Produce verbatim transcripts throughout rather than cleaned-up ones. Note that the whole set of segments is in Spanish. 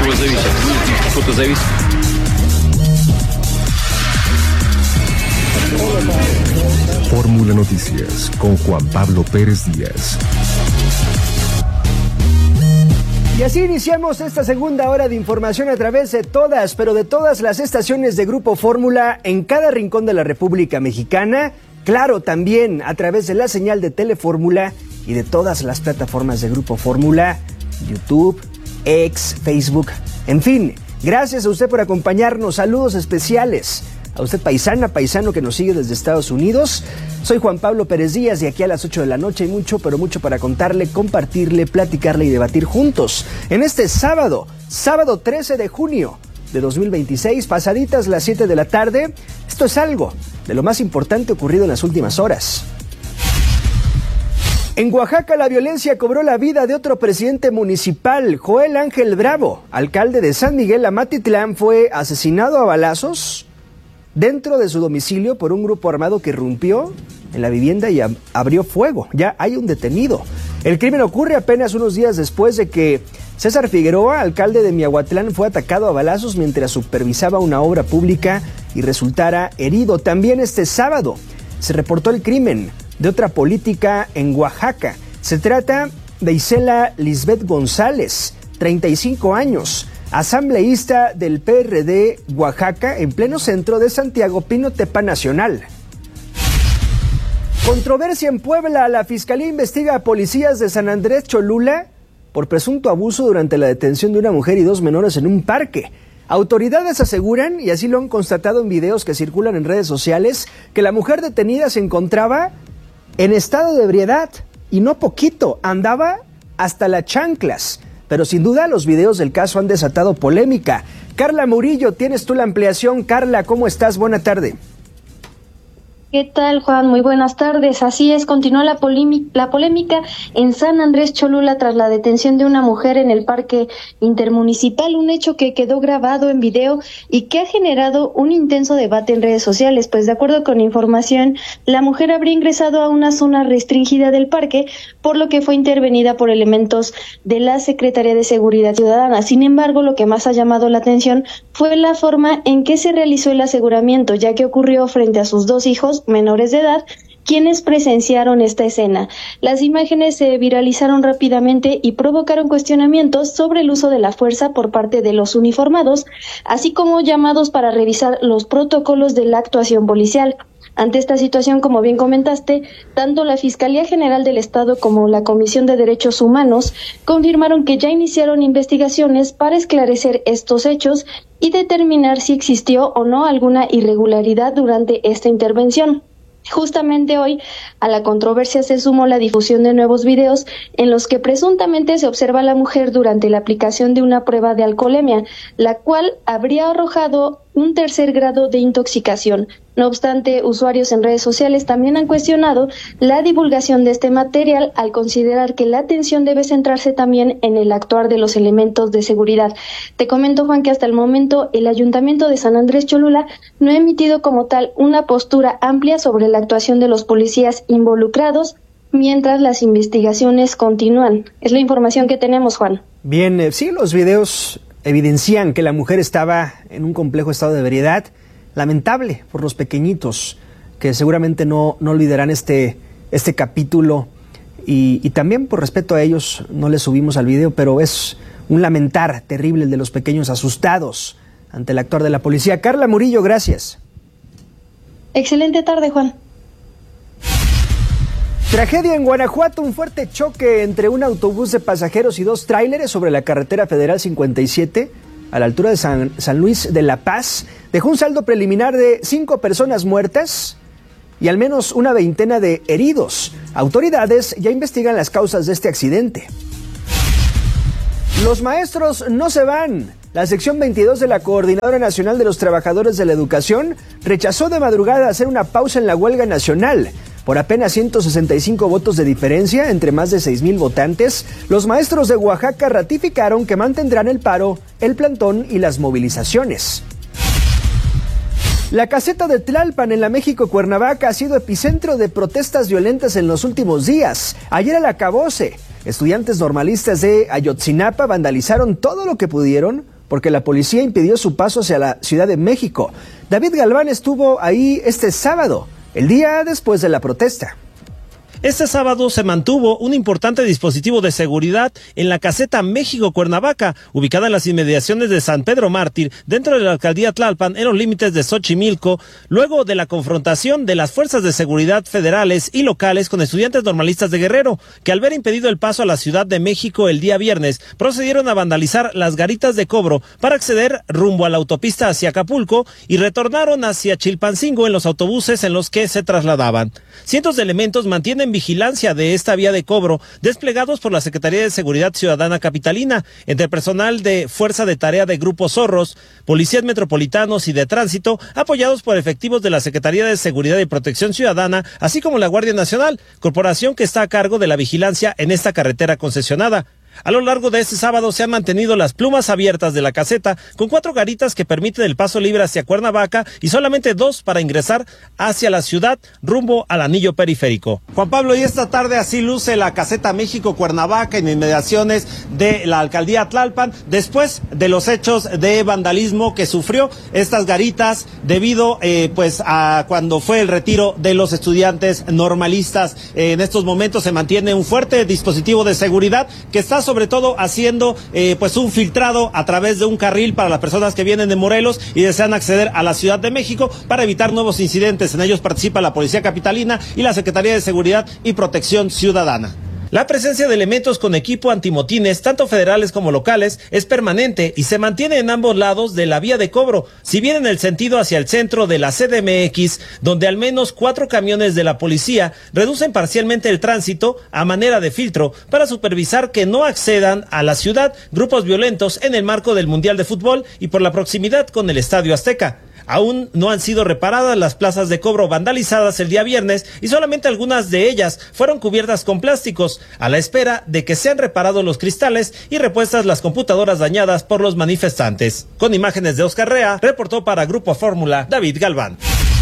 него зависит. Будет что-то зависит. Fórmula Noticias con Juan Pablo Pérez Díaz. Y así iniciamos esta segunda hora de información a través de todas, pero de todas las estaciones de Grupo Fórmula en cada rincón de la República Mexicana. Claro, también a través de la señal de Telefórmula y de todas las plataformas de Grupo Fórmula, YouTube, X, Facebook, en fin. Gracias a usted por acompañarnos. Saludos especiales a usted, paisana, paisano que nos sigue desde Estados Unidos. Soy Juan Pablo Pérez Díaz y aquí a las ocho de la noche hay mucho, pero mucho para contarle, compartirle, platicarle y debatir juntos. En este sábado, sábado trece de junio de dos mil veintiséis, pasaditas las siete de la tarde, esto es algo de lo más importante ocurrido en las últimas horas. En Oaxaca, la violencia cobró la vida de otro presidente municipal. Joel Ángel Bravo, alcalde de San Miguel Amatitlán, fue asesinado a balazos dentro de su domicilio por un grupo armado que irrumpió en la vivienda y ab- abrió fuego. Ya hay un detenido. El crimen ocurre apenas unos días después de que César Figueroa, alcalde de Miahuatlán, fue atacado a balazos mientras supervisaba una obra pública y resultara herido. También este sábado se reportó el crimen de otra política en Oaxaca. Se trata de Isela Lisbeth González, treinta y cinco años, asambleísta del P R D Oaxaca, en pleno centro de Santiago, Pinotepa Nacional. Controversia en Puebla. La Fiscalía investiga a policías de San Andrés Cholula por presunto abuso durante la detención de una mujer y dos menores en un parque. Autoridades aseguran, y así lo han constatado en videos que circulan en redes sociales, que la mujer detenida se encontraba en estado de ebriedad, y no poquito, andaba hasta las chanclas. Pero sin duda los videos del caso han desatado polémica. Carla Murillo, tienes tú la ampliación. Carla, ¿cómo estás? Buena tarde. ¿Qué tal, Juan? Muy buenas tardes. Así es, continúa la, polémica, la polémica en San Andrés Cholula tras la detención de una mujer en el parque intermunicipal, un hecho que quedó grabado en video y que ha generado un intenso debate en redes sociales, pues de acuerdo con información, la mujer habría ingresado a una zona restringida del parque, por lo que fue intervenida por elementos de la Secretaría de Seguridad Ciudadana. Sin embargo, lo que más ha llamado la atención fue la forma en que se realizó el aseguramiento, ya que ocurrió frente a sus dos hijos menores de edad, quienes presenciaron esta escena. Las imágenes se viralizaron rápidamente y provocaron cuestionamientos sobre el uso de la fuerza por parte de los uniformados, así como llamados para revisar los protocolos de la actuación policial. Ante esta situación, como bien comentaste, tanto la Fiscalía General del Estado como la Comisión de Derechos Humanos confirmaron que ya iniciaron investigaciones para esclarecer estos hechos y determinar si existió o no alguna irregularidad durante esta intervención. Justamente hoy, a la controversia se sumó la difusión de nuevos videos en los que presuntamente se observa a la mujer durante la aplicación de una prueba de alcoholemia, la cual habría arrojado un tercer grado de intoxicación. No obstante, usuarios en redes sociales también han cuestionado la divulgación de este material al considerar que la atención debe centrarse también en el actuar de los elementos de seguridad. Te comento, Juan, que hasta el momento el Ayuntamiento de San Andrés Cholula no ha emitido como tal una postura amplia sobre la actuación de los policías involucrados, mientras las investigaciones continúan. Es la información que tenemos, Juan. Bien, eh, sí, los videos evidencian que la mujer estaba en un complejo estado de ebriedad. Lamentable por los pequeñitos que seguramente no, no olvidarán este, este capítulo y, y también por respeto a ellos no les subimos al video, pero es un lamentar terrible el de los pequeños asustados ante el actuar de la policía. Carla Murillo, gracias. Excelente tarde, Juan. Tragedia en Guanajuato. Un fuerte choque entre un autobús de pasajeros y dos tráileres sobre la carretera federal cincuenta y siete a la altura de San, San Luis de la Paz dejó un saldo preliminar de cinco personas muertas y al menos una veintena de heridos. Autoridades ya investigan las causas de este accidente. Los maestros no se van. La sección veintidós de la Coordinadora Nacional de los Trabajadores de la Educación rechazó de madrugada hacer una pausa en la huelga nacional. Por apenas ciento sesenta y cinco votos de diferencia entre más de seis mil votantes, los maestros de Oaxaca ratificaron que mantendrán el paro, el plantón y las movilizaciones. La caseta de Tlalpan en la México Cuernavaca ha sido epicentro de protestas violentas en los últimos días. Ayer al acabose, estudiantes normalistas de Ayotzinapa vandalizaron todo lo que pudieron porque la policía impidió su paso hacia la Ciudad de México. David Galván estuvo ahí este sábado, el día después de la protesta. Este sábado se mantuvo un importante dispositivo de seguridad en la caseta México-Cuernavaca, ubicada en las inmediaciones de San Pedro Mártir, dentro de la alcaldía Tlalpan, en los límites de Xochimilco, luego de la confrontación de las fuerzas de seguridad federales y locales con estudiantes normalistas de Guerrero, que al ver impedido el paso a la Ciudad de México el día viernes, procedieron a vandalizar las garitas de cobro para acceder rumbo a la autopista hacia Acapulco y retornaron hacia Chilpancingo en los autobuses en los que se trasladaban. Cientos de elementos mantienen vigilancia de esta vía de cobro, desplegados por la Secretaría de Seguridad Ciudadana Capitalina, entre personal de Fuerza de Tarea de Grupo Zorros, policías metropolitanos y de tránsito, apoyados por efectivos de la Secretaría de Seguridad y Protección Ciudadana, así como la Guardia Nacional, corporación que está a cargo de la vigilancia en esta carretera concesionada. A lo largo de este sábado se han mantenido las plumas abiertas de la caseta, con cuatro garitas que permiten el paso libre hacia Cuernavaca y solamente dos para ingresar hacia la ciudad rumbo al anillo periférico. Juan Pablo, y esta tarde así luce la caseta México-Cuernavaca en inmediaciones de la alcaldía Tlalpan, después de los hechos de vandalismo que sufrió estas garitas debido eh, pues a cuando fue el retiro de los estudiantes normalistas. Eh, en estos momentos se mantiene un fuerte dispositivo de seguridad que está sobre todo haciendo eh, pues un filtrado a través de un carril para las personas que vienen de Morelos y desean acceder a la Ciudad de México para evitar nuevos incidentes. En ellos participa la Policía Capitalina y la Secretaría de Seguridad y Protección Ciudadana. La presencia de elementos con equipo antimotines, tanto federales como locales, es permanente y se mantiene en ambos lados de la vía de cobro, si bien en el sentido hacia el centro de la C D M X, donde al menos cuatro camiones de la policía reducen parcialmente el tránsito a manera de filtro para supervisar que no accedan a la ciudad grupos violentos en el marco del Mundial de Fútbol y por la proximidad con el Estadio Azteca. Aún no han sido reparadas las plazas de cobro vandalizadas el día viernes y solamente algunas de ellas fueron cubiertas con plásticos, a la espera de que sean reparados los cristales y repuestas las computadoras dañadas por los manifestantes. Con imágenes de Oscar Rea, reportó para Grupo Fórmula David Galván.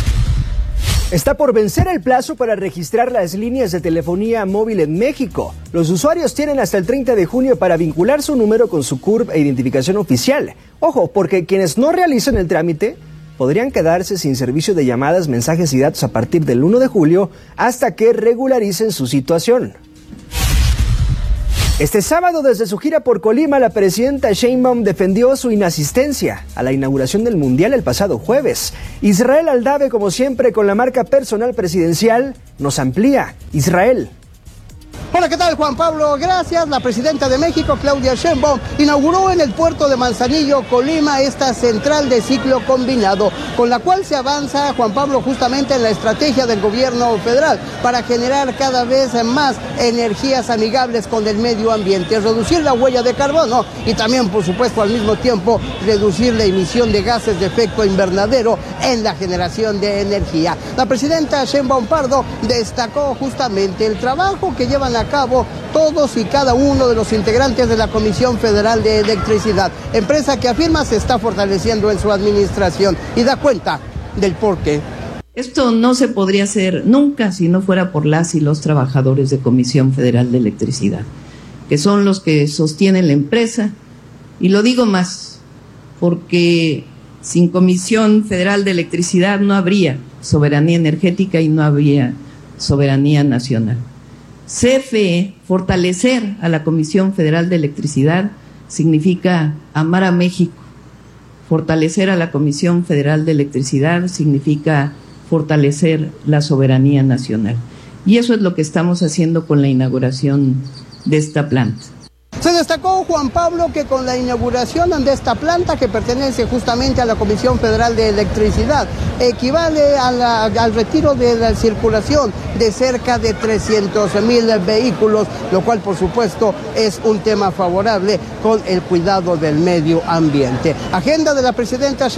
Está por vencer el plazo para registrar las líneas de telefonía móvil en México. Los usuarios tienen hasta el treinta de junio para vincular su número con su C U R P e identificación oficial. Ojo, porque quienes no realicen el trámite podrían quedarse sin servicio de llamadas, mensajes y datos a partir del uno de julio hasta que regularicen su situación. Este sábado, desde su gira por Colima, la presidenta Sheinbaum defendió su inasistencia a la inauguración del Mundial el pasado jueves. Israel Aldave, como siempre, con la marca personal presidencial, nos amplía. Israel. Hola, ¿qué tal, Juan Pablo? Gracias. La presidenta de México, Claudia Sheinbaum, inauguró en el puerto de Manzanillo, Colima, esta central de ciclo combinado, con la cual se avanza, Juan Pablo, justamente en la estrategia del gobierno federal para generar cada vez más energías amigables con el medio ambiente, reducir la huella de carbono y también, por supuesto, al mismo tiempo, reducir la emisión de gases de efecto invernadero en la generación de energía. La presidenta Sheinbaum Pardo destacó justamente el trabajo que llevan a cabo todos y cada uno de los integrantes de la Comisión Federal de Electricidad, empresa que afirma se está fortaleciendo en su administración y da cuenta del porqué. Esto no se podría hacer nunca si no fuera por las y los trabajadores de Comisión Federal de Electricidad, que son los que sostienen la empresa, y lo digo más, porque sin Comisión Federal de Electricidad no habría soberanía energética y no habría soberanía nacional. C F E, fortalecer a la Comisión Federal de Electricidad, significa amar a México. Fortalecer a la Comisión Federal de Electricidad significa fortalecer la soberanía nacional. Y eso es lo que estamos haciendo con la inauguración de esta planta. Se destacó, Juan Pablo, que con la inauguración de esta planta, que pertenece justamente a la Comisión Federal de Electricidad, equivale a la, al retiro de la circulación de cerca de trescientos mil vehículos, lo cual, por supuesto, es un tema favorable con el cuidado del medio ambiente. Agenda de la presidenta